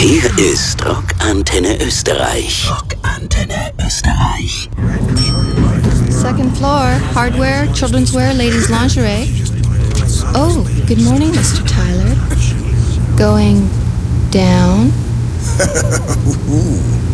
Hier ist Rockantenne Österreich. Rockantenne Österreich. Second floor, hardware, children's wear, ladies' lingerie. Oh, good morning, Mr. Tyler. Going down?